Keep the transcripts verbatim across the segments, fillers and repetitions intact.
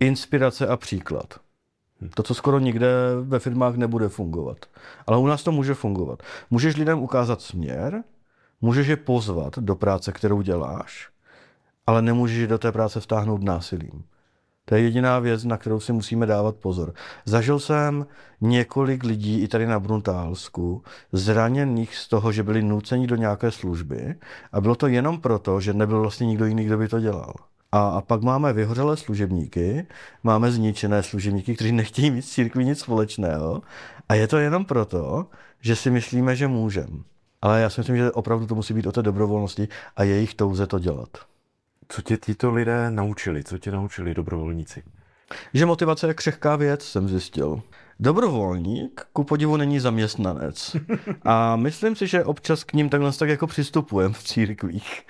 inspirace a příklad. To, co skoro nikde ve firmách nebude fungovat. Ale u nás to může fungovat. Můžeš lidem ukázat směr, můžeš je pozvat do práce, kterou děláš, ale nemůžeš je do té práce vtáhnout násilím. To je jediná věc, na kterou si musíme dávat pozor. Zažil jsem několik lidí i tady na Bruntálsku zraněných z toho, že byli nuceni do nějaké služby a bylo to jenom proto, že nebyl vlastně nikdo jiný, kdo by to dělal. A, a pak máme vyhořelé služebníky, máme zničené služebníky, kteří nechtějí mít s církví nic společného a je to jenom proto, že si myslíme, že můžeme. Ale já si myslím, že opravdu to musí být o té dobrovolnosti a jejich touze to dělat. Co tě tyto lidé naučili? Co tě naučili dobrovolníci? Že motivace je křehká věc, jsem zjistil. Dobrovolník ku podivu není zaměstnanec. A myslím si, že občas k ním takhle tak jako přistupujeme v církvích.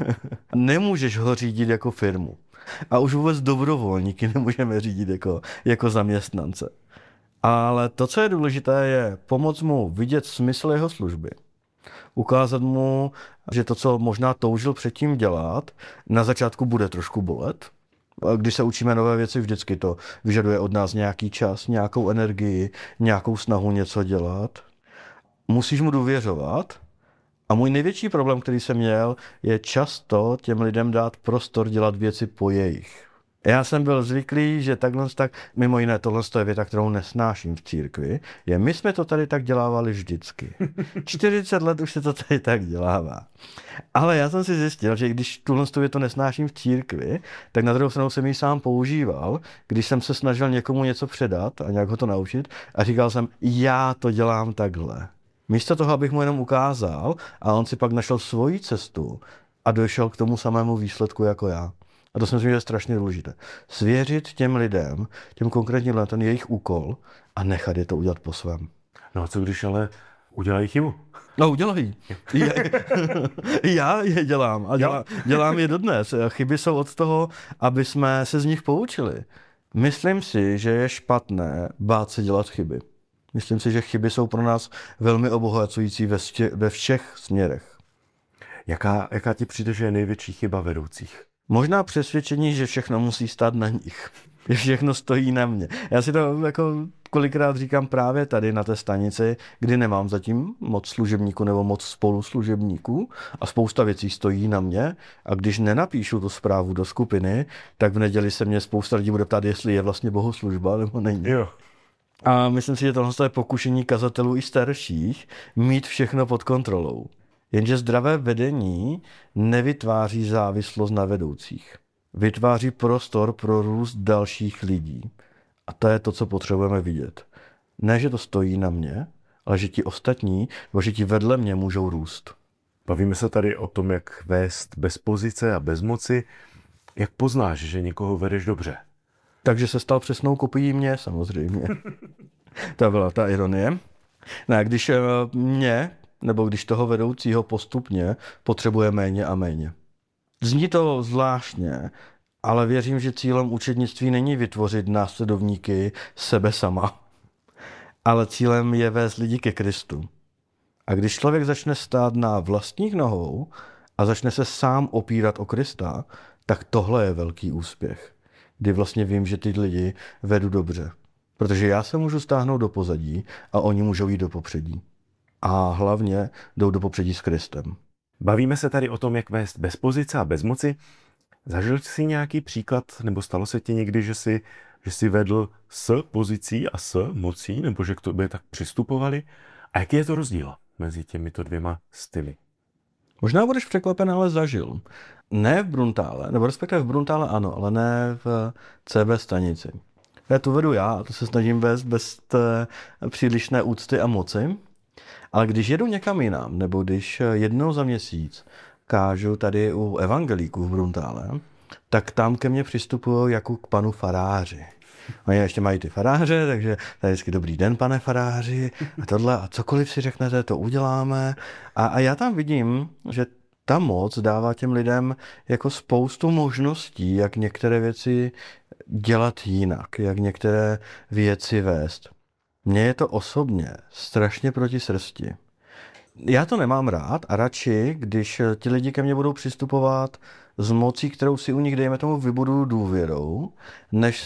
Nemůžeš ho řídit jako firmu. A už vůbec dobrovolníky nemůžeme řídit jako, jako zaměstnance. Ale to, co je důležité, je pomoct mu vidět smysl jeho služby. Ukázat mu, že to, co možná toužil předtím dělat, na začátku bude trošku bolet. Když se učíme nové věci, vždycky to vyžaduje od nás nějaký čas, nějakou energii, nějakou snahu něco dělat. Musíš mu důvěřovat. A můj největší problém, který jsem měl, je často těm lidem dát prostor dělat věci po jejich. Já jsem byl zvyklý, že takhle tak, mimo jiné, tohle je věta, kterou nesnáším v církvi, je, my jsme to tady tak dělávali vždycky. čtyřicet let už se to tady tak dělává. Ale já jsem si zjistil, že když tuhle větu nesnáším v církvi, tak na druhou stranu jsem ji sám používal, když jsem se snažil někomu něco předat a nějak ho to naučit a říkal jsem, já to dělám takhle. Místo toho, abych mu jenom ukázal a on si pak našel svoji cestu a došel k tomu samému výsledku jako já. A to si myslím, že je strašně důležité. Svěřit těm lidem, těm konkrétním lidem, ten jejich úkol a nechat je to udělat po svém. No a co když ale udělají chybu? No udělají. Já je dělám a dělám, dělám je dodnes. Chyby jsou od toho, aby jsme se z nich poučili. Myslím si, že je špatné bát se dělat chyby. Myslím si, že chyby jsou pro nás velmi obohacující ve, ště, ve všech směrech. Jaká, jaká ti přijde, že je největší chyba vedoucích? Možná přesvědčení, že všechno musí stát na nich. Že všechno stojí na mě. Já si to jako kolikrát říkám právě tady na té stanici, kdy nemám zatím moc služebníků nebo moc spoluslužebníků a spousta věcí stojí na mě a když nenapíšu tu zprávu do skupiny, tak v neděli se mě spousta lidí bude ptát, jestli je vlastně bohoslužba nebo není. Jo. A myslím si, že tohle je pokušení kazatelů i starších mít všechno pod kontrolou. Jenže zdravé vedení nevytváří závislost na vedoucích. Vytváří prostor pro růst dalších lidí. A to je to, co potřebujeme vidět. Ne, že to stojí na mě, ale že ti ostatní, nebo že ti vedle mě můžou růst. Bavíme se tady o tom, jak vést bez pozice a bez moci. Jak poznáš, že někoho vedeš dobře? Takže se stal přesnou kopií mě, samozřejmě. To byla ta ironie. No, když mě, nebo když toho vedoucího postupně potřebuje méně a méně. Zní to zvláštně, ale věřím, že cílem učednictví není vytvořit následovníky sebe sama, ale cílem je vést lidi ke Kristu. A když člověk začne stát na vlastních nohou a začne se sám opírat o Krista, tak tohle je velký úspěch. Kdy vlastně vím, že ty lidi vedu dobře. Protože já se můžu stáhnout do pozadí a oni můžou jít do popředí. A hlavně jdou do popředí s Kristem. Bavíme se tady o tom, jak vést bez pozice a bez moci. Zažil jsi nějaký příklad, nebo stalo se ti někdy, že jsi, že jsi vedl s pozicí a s mocí, nebo že k tobě tak přistupovali? A jaký je to rozdíl mezi těmito dvěma styly? Možná budeš překvapen, ale zažil. Ne v Bruntále, nebo respektive v Bruntále ano, ale ne v C B stanici. Já tu vedu já a to se snažím vést bez té přílišné úcty a moci. Ale když jedu někam jinam, nebo když jednou za měsíc kážu tady u evangelíků v Bruntále, tak tam ke mně přistupují jako k panu faráři. Oni ještě mají ty faráře, takže tady vždycky dobrý den, pane faráři, a tohle, a cokoliv si řeknete, to uděláme. A, a já tam vidím, že ta moc dává těm lidem jako spoustu možností, jak některé věci dělat jinak, jak některé věci vést. Mně je to osobně strašně proti srsti. Já to nemám rád a radši, když ti lidi ke mně budou přistupovat s mocí, kterou si u nich, dejme tomu, vybuduju důvěrou, než